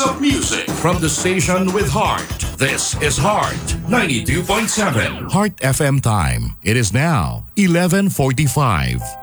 of music from the station with heart. This is Heart 92.7. Heart FM time. It is now 11:45.